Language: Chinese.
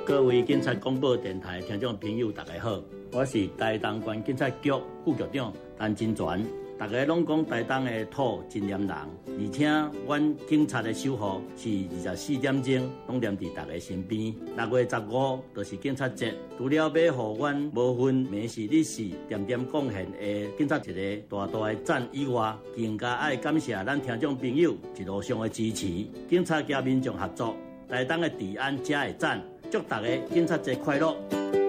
各位警察广播电台听众朋友，大家好，我是台东县警察局副局长陈金泉。大家拢讲台东的土真黏人，而且阮警察的守护是24点钟拢黏伫大家身边。6月15就是警察节，除了要互阮无分美事日事点点贡献的警察一个大大的赞以外，更加爱感谢咱听众朋友一路上的支持。警察加民众合作，台东的治安才会赞。祝大家警察节快乐！